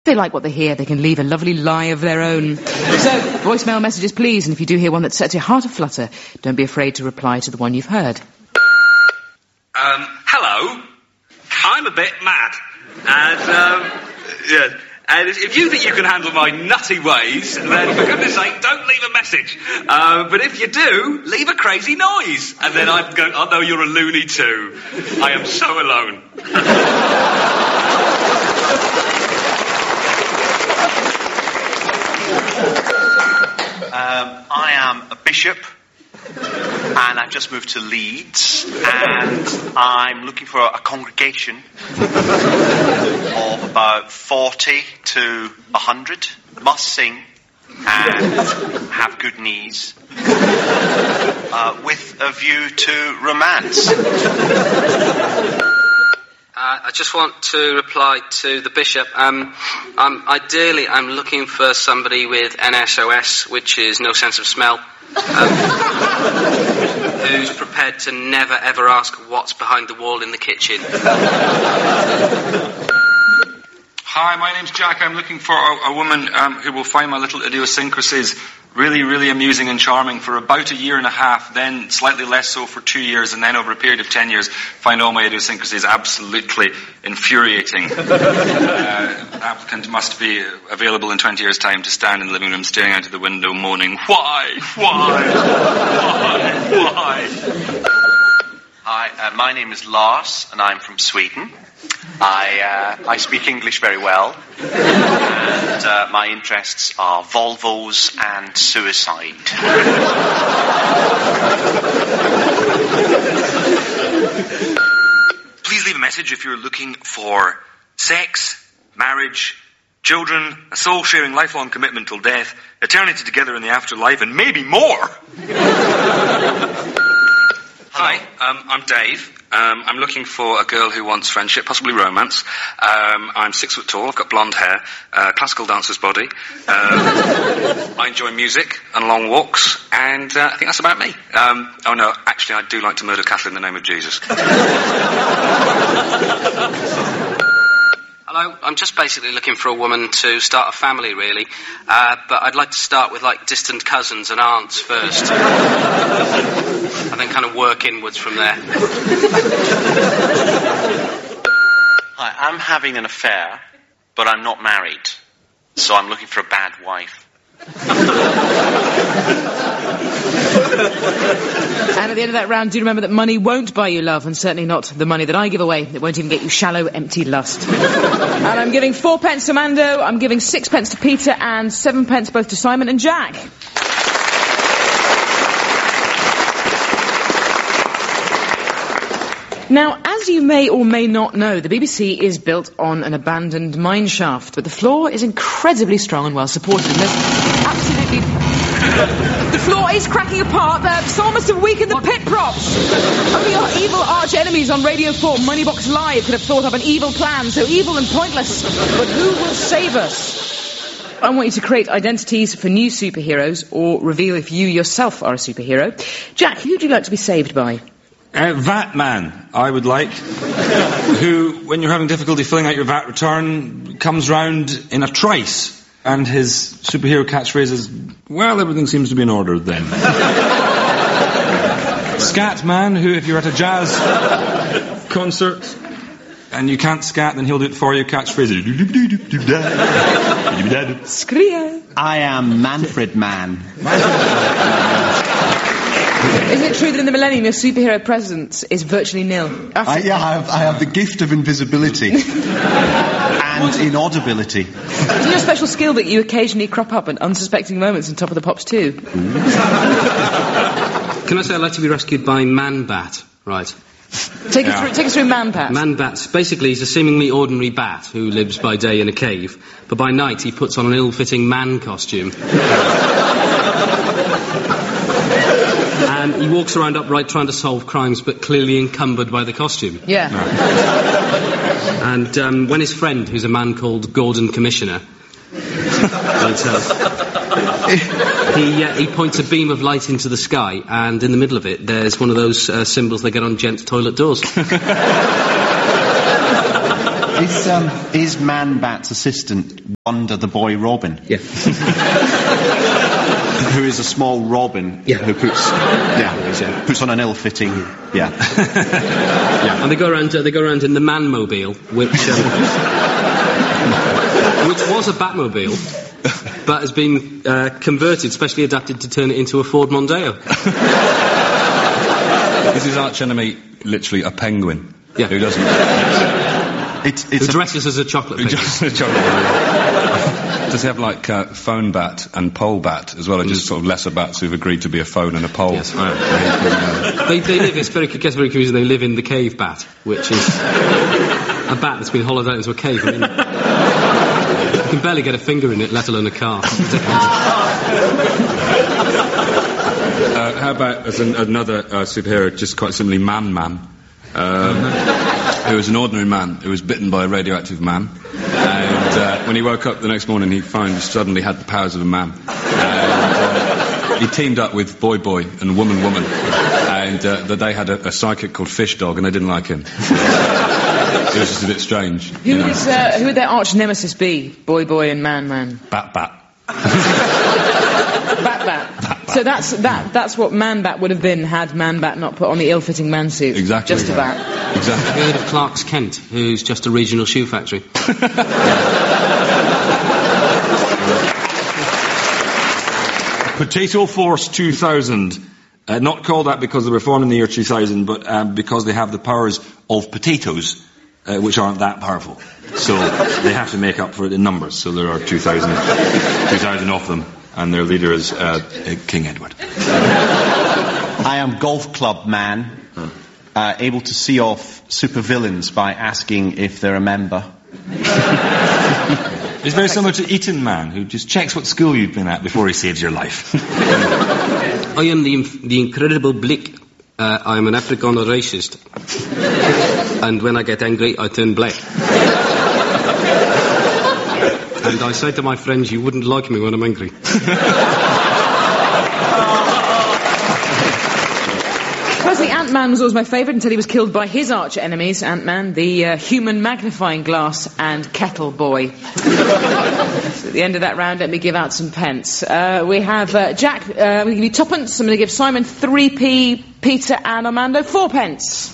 they like what they hear, they can leave a lovely lie of their own. So, voicemail messages, please, and if you do hear one that sets your heart aflutter, don't be afraid to reply to the one you've heard. Hello. I'm a bit mad. And, yeah. And if you think you can handle my nutty ways, then for goodness sake, don't leave a message. But if you do, leave a crazy noise. And then I'd go, oh no, you're a loony too. I am so alone. I am a bishop, and I've just moved to Leeds, and I'm looking for a congregation of about 40 to 100. Must sing and have good knees, with a view to romance. I just want to reply to the bishop. Ideally, I'm looking for somebody with NSOS, which is no sense of smell, who's prepared to never ever ask what's behind the wall in the kitchen. Hi, my name's Jack. I'm looking for a woman who will find my little idiosyncrasies really, really amusing and charming for about a year and a half, then slightly less so for 2 years, and then over a period of 10 years, find all my idiosyncrasies absolutely infuriating. Applicant must be available in 20 years' time to stand in the living room staring out of the window moaning, why? Hi, my name is Lars, and I'm from Sweden. I speak English very well, and my interests are Volvos and suicide. Please leave a message if you're looking for sex, marriage, children, a soul-sharing lifelong commitment till death, eternity together in the afterlife, and maybe more. Hi, I'm Dave. I'm looking for a girl who wants friendship, possibly romance. I'm 6 foot tall, I've got blonde hair, classical dancer's body. I enjoy music and long walks, and I think that's about me. Oh no, actually I do like to murder cattle in the name of Jesus. Hello, I'm just basically looking for a woman to start a family, really. But I'd like to start with, distant cousins and aunts first. And then kind of work inwards from there. Hi, I'm having an affair, but I'm not married. So I'm looking for a bad wife. And at the end of that round, do remember that money won't buy you love, and certainly not the money that I give away. It won't even get you shallow, empty lust. And I'm giving 4 pence to Mando, I'm giving 6 pence to Peter, and 7 pence both to Simon and Jack. Now, as you may or may not know, the BBC is built on an abandoned mine shaft, but the floor is incredibly strong and well supported, and there's absolutely... The floor is cracking apart. Someone must have weakened the pit props. Only our evil arch enemies on Radio 4 Moneybox Live could have thought up an evil plan, so evil and pointless. But who will save us? I want you to create identities for new superheroes, or reveal if you yourself are a superhero. Jack, who would you like to be saved by? VAT man, I would like, who, when you're having difficulty filling out your VAT return, comes round in a trice, and his superhero catchphrase is, well, everything seems to be in order then. Scat man, who, if you're at a jazz concert and you can't scat, then he'll do it for you, catchphrase. Skria. I am Manfred Man. Isn't it true that in the millennium your superhero presence is virtually nil? I have the gift of invisibility and inaudibility. Isn't it a special skill that you occasionally crop up at unsuspecting moments on Top of the Pops too? Can I say I'd like to be rescued by Man-Bat? Right. Take us through Man-Bat. Man-Bat's basically he's a seemingly ordinary bat who lives by day in a cave, but by night he puts on an ill-fitting man costume. And he walks around upright trying to solve crimes, but clearly encumbered by the costume. Yeah. And when his friend, who's a man called Gordon Commissioner, he points a beam of light into the sky, and in the middle of it, there's one of those symbols they get on gents' toilet doors. Is Man-Bat's assistant Wonder the Boy Robin? Yeah. Who is a small robin who puts on an ill-fitting... Yeah. Yeah. And they go around in the Man-Mobile, which was a Batmobile, but has been converted, specially adapted to turn it into a Ford Mondeo. Is his arch enemy literally a penguin? Yeah. Who doesn't... Who dresses as a chocolate penguin. Does he have, like, phone bat and pole bat as well, or just sort of lesser bats who've agreed to be a phone and a pole? Yes. They live, it gets very confusing, they live in the cave bat, which is a bat that's been hollowed out into a cave. I mean, you can barely get a finger in it, let alone a car. How about as another superhero, just quite simply Man-Man, who was an ordinary man who was bitten by a radioactive man, and when he woke up the next morning he found he suddenly had the powers of a man, and he teamed up with Boy Boy and Woman Woman, and they had a psychic called Fish Dog, and they didn't like him. It was just a bit strange. Who would their arch nemesis be? Boy Boy and Man Man? Bat Bat. Bat Bat. So that's what Man-Bat would have been had Man-Bat not put on the ill-fitting man suit. Exactly. Just a bat. Exactly. Have you heard of Clark's Kent, who's just a regional shoe factory? Potato Force 2000. Not called that because they were formed in the year 2000, but because they have the powers of potatoes, which aren't that powerful. So they have to make up for it in numbers. So there are 2,000 of them. And their leader is King Edward. I am Golf Club Man, able to see off supervillains by asking if they're a member. It's very similar to Eton Man, who just checks what school you've been at before he saves your life. I am the Incredible Blick. I am an Afrikaner racist. And when I get angry, I turn black. And I say to my friends, you wouldn't like me when I'm angry. Personally, Ant-Man was always my favourite until he was killed by his arch enemies, Ant-Man, the human magnifying glass and kettle boy. So at the end of that round, let me give out some pence. We have Jack, we give you twopence. I'm going to give Simon 3p, Peter and Armando 4 pence.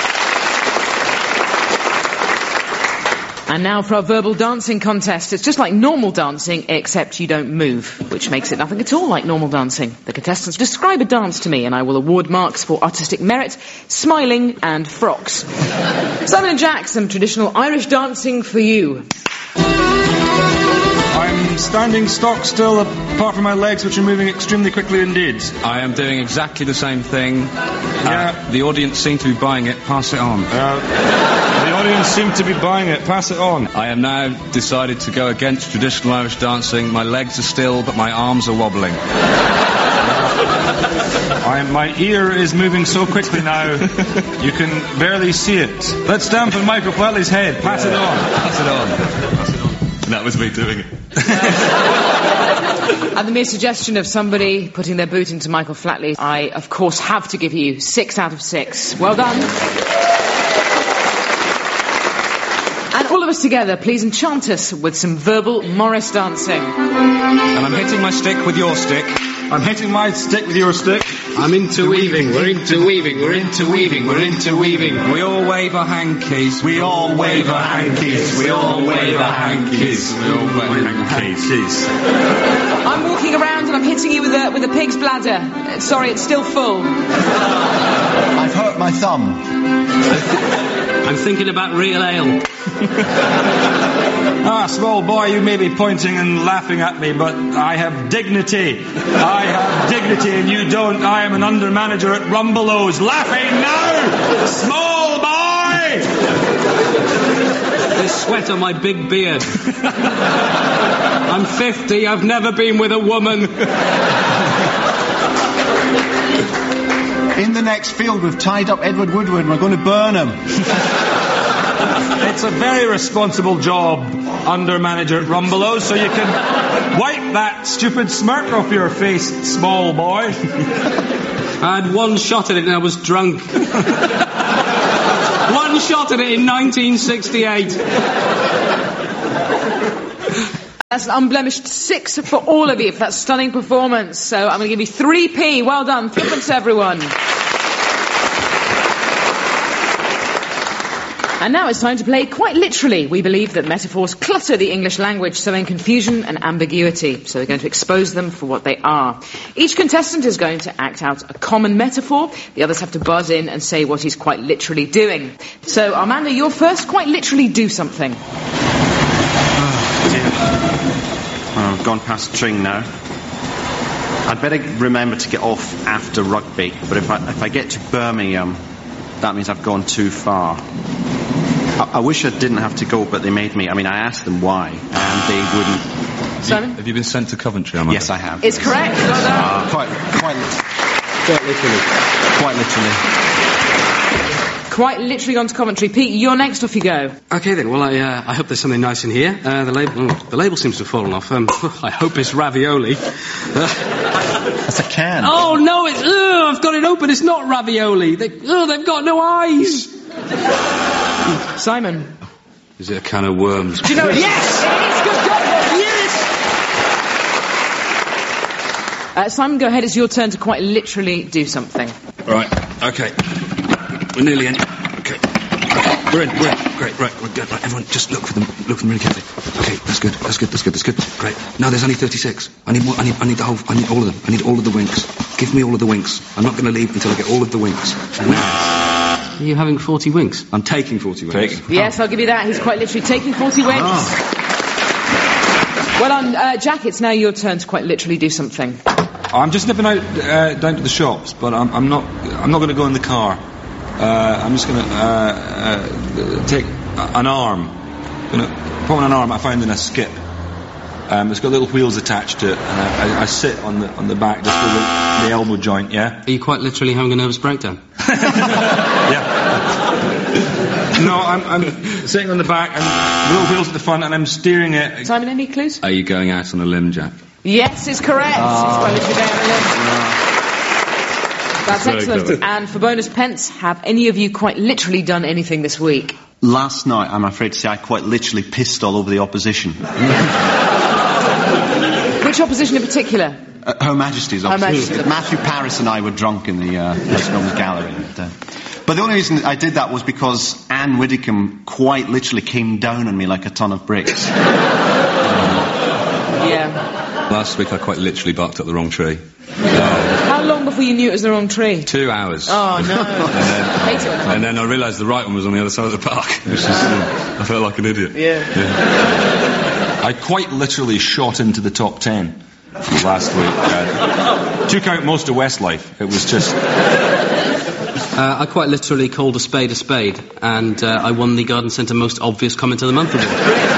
And now for our verbal dancing contest. It's just like normal dancing, except you don't move, which makes it nothing at all like normal dancing. The contestants describe a dance to me, and I will award marks for artistic merit, smiling, and frocks. Simon and Jack, some traditional Irish dancing for you. I'm standing stock still, apart from my legs, which are moving extremely quickly indeed. I am doing exactly the same thing. The audience seem to be buying it. Pass it on. The audience seem to be buying it. Pass it on. I am now decided to go against traditional Irish dancing. My legs are still, but my arms are wobbling. My ear is moving so quickly now, you can barely see it. Let's stamp on Michael Flatley's head. Pass it on. Pass it on. Pass it on. That was me doing it. At the mere suggestion of somebody putting their boot into Michael Flatley, I, of course, have to give you 6 out of 6. Well done. And all of us together, please enchant us with some verbal Morris dancing. And I'm hitting my stick with your stick. I'm hitting my stick with your stick. I'm into weaving, we're into weaving, we're into weaving, we're into weaving. We all wave our hankies. We all wave our hankies. We all wave our hankies. We all wave our hankies. I'm walking around and I'm hitting you with a pig's bladder. Sorry, it's still full. I've hurt my thumb. I'm thinking about real ale. Small boy, you may be pointing and laughing at me, but I have dignity. I have dignity and you don't. I am an under-manager at Rumbelows. Laughing now! Small boy! There's sweat on my big beard. I'm 50, I've never been with a woman. In the next field, we've tied up Edward Woodward and we're going to burn him. It's a very responsible job, under manager at Rumbelows, so you can wipe that stupid smirk off your face, small boy. I had one shot at it and I was drunk. One shot at it in 1968. That's an unblemished 6 for all of you for that stunning performance. So I'm going to give you 3p. Well done. Threepence, everyone. And now it's time to play Quite Literally. We believe that metaphors clutter the English language, sowing confusion and ambiguity. So we're going to expose them for what they are. Each contestant is going to act out a common metaphor. The others have to buzz in and say what he's quite literally doing. So, Armando, you're first. Quite literally do something. Oh, dear. Oh, I've gone past Tring now. I'd better remember to get off after rugby, but if I get to Birmingham, that means I've gone too far. I wish I didn't have to go, but they made me. I mean, I asked them why, and they wouldn't. Simon? Have you been sent to Coventry, Armando? Yes, I have. It's correct. Well done. Quite literally. Quite literally. Quite literally gone to Coventry. Pete, you're next. Off you go. Okay then, well I hope there's something nice in here. The label seems to have fallen off. I hope it's ravioli. That's a can. Oh no, I've got it open, it's not ravioli. They've got no eyes. Simon. Is it a can of worms? Do you know it? Yes! It is. Good job. Yes! Simon, go ahead. It's your turn to quite literally do something. Right, okay. We're nearly in. Okay. We're in. Great, right, we're good. Right, everyone, just look for them really carefully. Okay, that's good. Great. No, there's only 36. I need more, I need all of them. I need all of the winks. Give me all of the winks. I'm not going to leave until I get all of the winks. Are you having 40 winks? I'm taking 40 winks. Yes, I'll give you that. He's quite literally taking 40 winks. Oh. Well done. Jack, it's now your turn to quite literally do something. I'm just nipping out down to the shops, but I'm not going to go in the car. I'm just going to take an arm. Put on an arm I found in a skip. It's got little wheels attached to it, and I sit on the back just with the elbow joint. Yeah. Are you quite literally having a nervous breakdown? Yeah. No, I'm sitting on the back and little wheels at the front, and I'm steering it. Simon, any clues? Are you going out on a limb, Jack? Yes, it's correct. It's quite literally going on a limb. That's excellent. Clever. And for bonus pence, have any of you quite literally done anything this week? Last night, I'm afraid to say, I quite literally pissed all over the opposition. Which opposition in particular? Her Majesty's Her opposition. Majesty. Matthew Paris and I were drunk in the Westminster Gallery. But the only reason I did that was because Anne Widdicombe quite literally came down on me like a ton of bricks. Yeah. Last week I quite literally barked up the wrong tree. How long before you knew it was the wrong tree? 2 hours. Oh, no. And then I realised the right one was on the other side of the park. Which is, I felt like an idiot. Yeah. I quite literally shot into the top 10 last week. Took out most of Westlife. It was just... I quite literally called a spade, and I won the Garden Centre Most Obvious Comment of the Month award.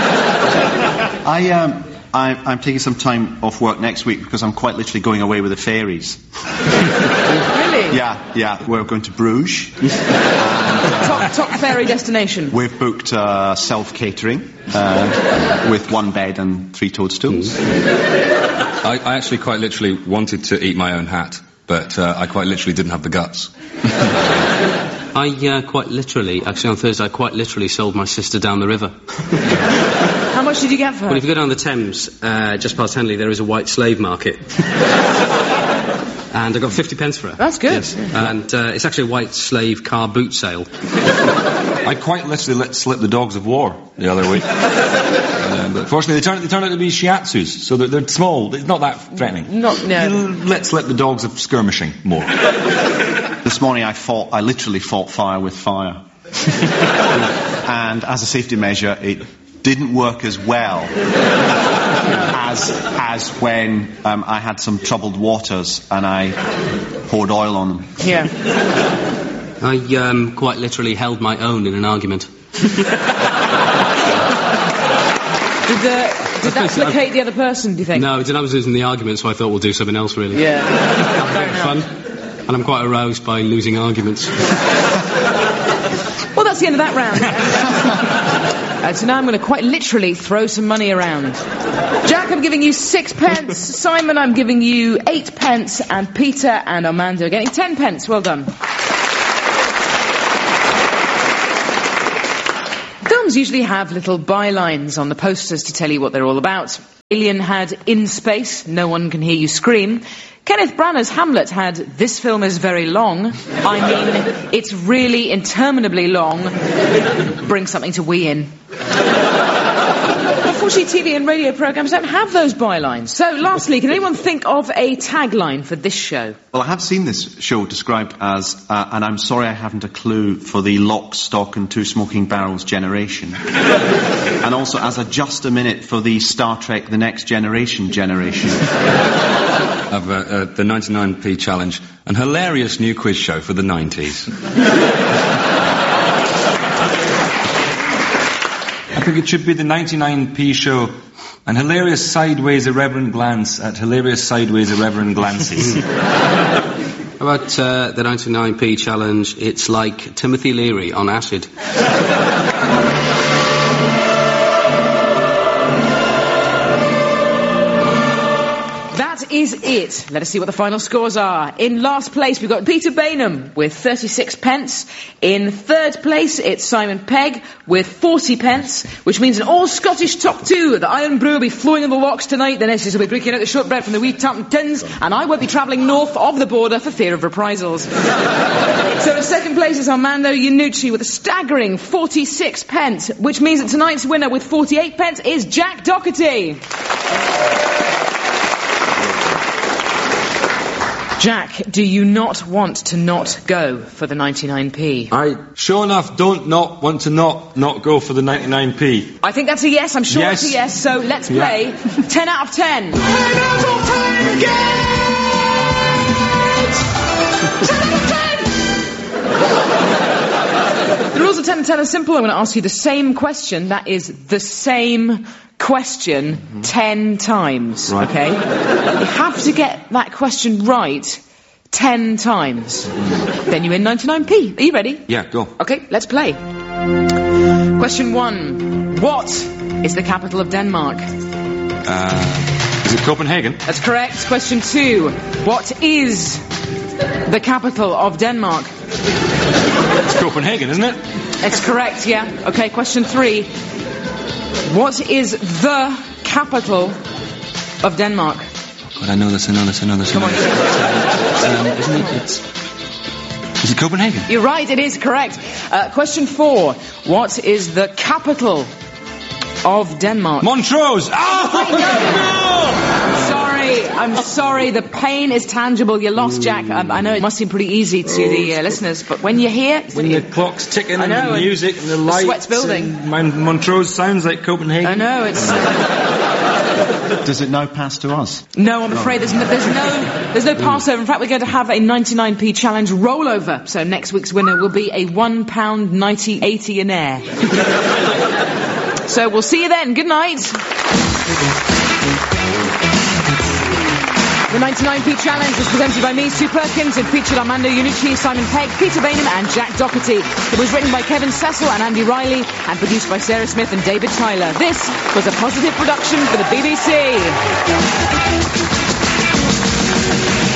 I'm taking some time off work next week because I'm quite literally going away with the fairies. Really? Yeah. We're going to Bruges. Top fairy destination. We've booked self-catering with 1 bed and 3 toadstools. I actually quite literally wanted to eat my own hat, but I quite literally didn't have the guts. I quite literally, actually on Thursday, I quite literally sold my sister down the river. How much did you get for her? Well, if you go down the Thames, just past Henley, there is a white slave market. And I got 50 pence for her. That's good. Yes. And it's actually a white slave car boot sale. I quite literally let slip the dogs of war the other week. But fortunately, they turned out to be shiatsus, so they're small. It's not that threatening. No. You let slip the dogs of skirmishing more. This morning I literally fought fire with fire. And as a safety measure, it didn't work as well as when I had some troubled waters and I poured oil on them. Yeah. I quite literally held my own in an argument. Did that placate the other person, do you think? No, I was losing the argument, so I thought we'll do something else, really. Yeah. Very fun. And I'm quite aroused by losing arguments. Well, that's the end of that round. So now I'm going to quite literally throw some money around. Jack, I'm giving you 6 pence. Simon, I'm giving you 8 pence. And Peter and Armando are getting 10 pence. Well done. Films usually have little bylines on the posters to tell you what they're all about. Alien had In Space, No One Can Hear You Scream. Kenneth Branagh's Hamlet had This Film Is Very Long. I mean, it's really interminably long. Bring something to wee in. Unfortunately, TV and radio programmes don't have those bylines. So, lastly, can anyone think of a tagline for this show? Well, I have seen this show described as, and I'm sorry I haven't a clue, for the lock, stock and two smoking barrels generation. And also as a just a minute for the Star Trek The Next Generation generation. Of the 99p challenge, an hilarious new quiz show for the 90s. I think it should be the 99p show. An hilarious sideways irreverent glance at hilarious sideways irreverent glances. How about the 99p challenge? It's like Timothy Leary on acid. That is it. Let us see what the final scores are. In last place, we've got Peter Bainham with 36 pence. In third place, it's Simon Pegg with 40 pence, which means an all-Scottish top two. The Iron Brew will be flowing in the locks tonight. The Nesses will be drinking out the shortbread from the wee Tartan tins, and I won't be travelling north of the border for fear of reprisals. So in second place is Armando Iannucci with a staggering 46 pence, which means that tonight's winner with 48 pence is Jack Doherty. Jack, do you not want to not go for the 99p? I sure enough don't not want to not go for the 99p. I think that's a yes. I'm sure Yes. it's a yes. So let's play 10 out of 10. 10 out of 10 again! 10 out of 10! The rules of 10 and 10 are simple. I'm going to ask you the same question. That is the same question 10 times. Right. Okay? You have to get that question right 10 times. Then you win 99p. Are you ready? Yeah, go. Okay, let's play. Question 1. What is the capital of Denmark? Is it Copenhagen? That's correct. Question 2. What is the capital of Denmark? It's Copenhagen, isn't it? It's correct, yeah. Okay, question 3. What is the capital of Denmark? God, I know this. Come on. Isn't it? Is it Copenhagen? You're right, it is correct. Question 4. What is the capital of Denmark? Montrose! I'm sorry, the pain is tangible. You lost, Jack. I know it must seem pretty easy to the listeners, but when you're here... When the clock's ticking and the music and the lights... The sweat's building. Montrose sounds like Copenhagen. I know, it's... Does it now pass to us? No, I'm afraid there's no Passover. In fact, we're going to have a 99p challenge rollover. So next week's winner will be a £1.90.80 in air. So we'll see you then. Good night. The 99p challenge was presented by me, Sue Perkins, and featured Armando Iannucci, Simon Pegg, Peter Bainham and Jack Doherty. It was written by Kevin Cecil and Andy Riley and produced by Sarah Smith and David Tyler. This was a positive production for the BBC.